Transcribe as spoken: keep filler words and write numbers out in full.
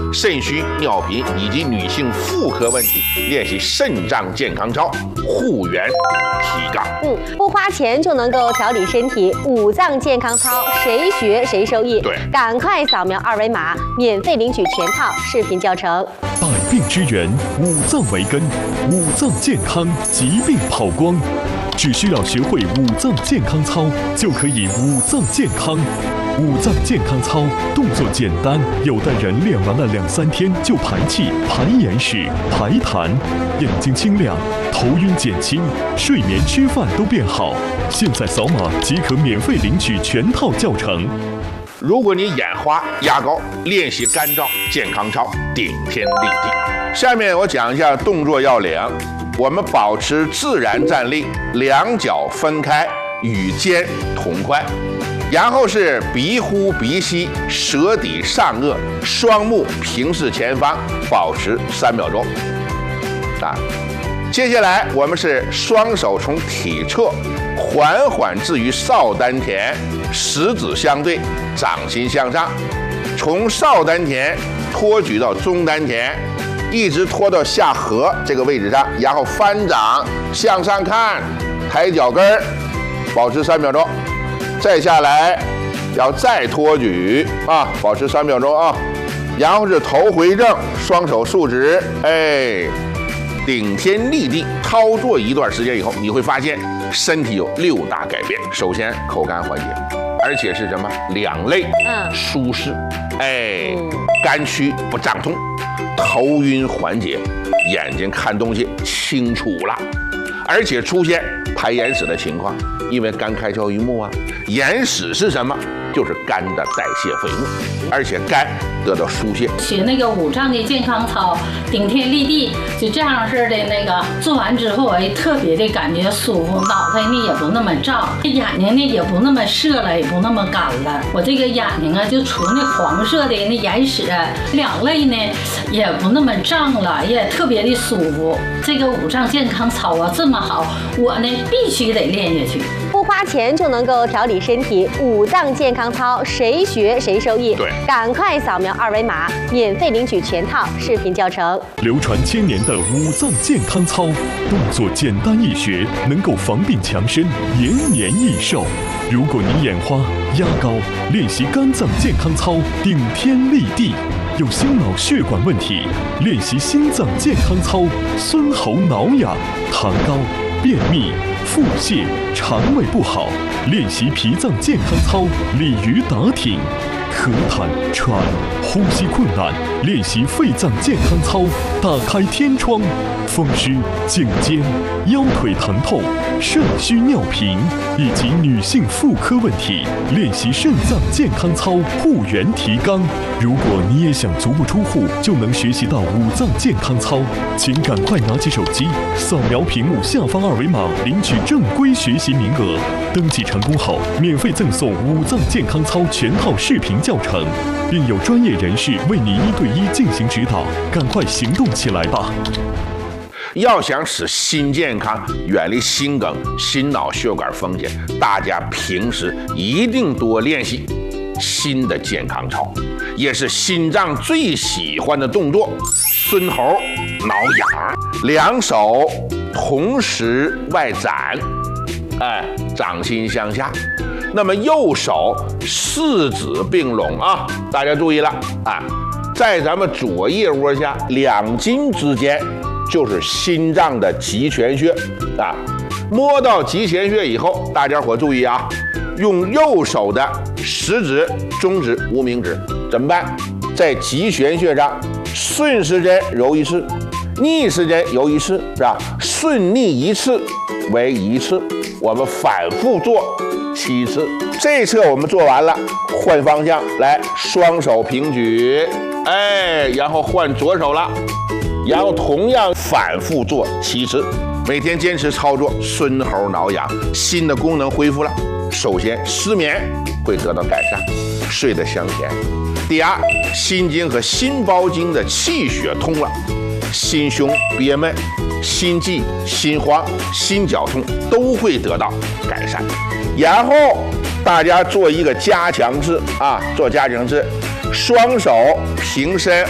肾虚、尿频以及女性妇科问题，练习肾脏健康操，护元提杠。 嗯，不花钱就能够调理身体，五脏健康操，谁学谁受益。 对， 赶快扫描二维码，免费领取全套视频教程。 百病之源，五脏为根，五脏健康，疾病跑光。只需要学会五脏健康操，就可以五脏健康。五脏健康操动作简单，有的人练完了两三天就排气、排眼屎、排痰，眼睛清亮，头晕减轻，睡眠、吃饭都变好。现在扫码即可免费领取全套教程。 如果你眼花、压高，练习干燥健康操，顶天立地。下面我讲一下动作要领。我们保持自然站立，两脚分开，与肩同宽，然后是鼻呼鼻吸，舌抵上颚，双目平视前方，保持三秒钟。啊，接下来我们是双手从体侧缓缓置于少丹田，食指相对，掌心向上，从少丹田托举到中丹田。一直拖到下颌这个位置上，然后翻掌向上看，抬脚跟儿，保持三秒钟，再下来，然后再托举啊，保持三秒钟啊，然后是头回正，双手竖直，哎，顶天立地。操作一段时间以后，你会发现身体有六大改变。首先，口干缓解，而且是什么？两肋嗯舒适，哎，肝区不胀痛。头晕缓解，眼睛看东西清楚了，而且出现排眼屎的情况，因为肝开窍于目啊。眼屎是什么？就是肝的代谢废物，而且肝得到疏泄。 学那个五脏的健康操，顶天立地，就这样式的那个做完之后，哎，特别的感觉舒服，脑袋呢也不那么胀，眼睛呢也不那么涩了，也不那么干了。我这个眼睛啊，就除那黄色的那眼屎，两肋呢也不那么胀了，也特别的舒服。这个五脏健康操啊这么好，我呢必须得练下去。 不花钱就能够调理身体，五脏健康操，谁学谁受益。 对， 赶快扫描二维码，免费领取全套视频教程。 流传千年的五脏健康操，动作简单易学，能够防病强身，延年益寿。如果你眼花、压高，练习肝脏健康操，顶天立地。有心脑血管问题，练习心脏健康操，孙喉挠痒、痰高、便秘、腹泻、肠胃不好，练习脾脏健康操，鲤鱼打挺。咳痰、喘、呼吸困难，练习肺脏健康操，打开天窗。风湿、颈肩、腰腿疼痛、肾虚尿频以及女性妇科问题，练习肾脏健康操，护元提纲。如果你也想足不出户就能学习到五脏健康操，请赶快拿起手机，扫描屏幕下方二维码，领取正规学习名额。登记成功后，免费赠送五脏健康操全套视频教程，并有专业人士为你一对一进行指导。赶快行动起来吧！ 要想使心健康，远离心梗、心脑血管风险，大家平时一定多练习心的健康操，也是心脏最喜欢的动作。孙喉挠痒，两手同时外展，哎，掌心向下。那么右手四指并拢啊，大家注意了啊，在咱们左腋窝下两筋之间就是心脏的极泉穴啊。摸到极泉穴以后，大家伙注意啊，用右手的食指、中指、无名指怎么办？在极泉穴上顺时针揉一次，逆时针揉一次，是吧？顺逆一次为一次，我们反复做七次。这一侧我们做完了，换方向来，双手平举，哎，然后换左手了，然后同样反复做七次。每天坚持操作，孙喉挠痒，心的功能恢复了。首先，失眠会得到改善，睡得香甜。第二，心经和心包经的气血通了，心胸憋闷、心悸、心慌、心绞痛都会得到改善。然后大家做一个加强式啊，做加强式，双手平伸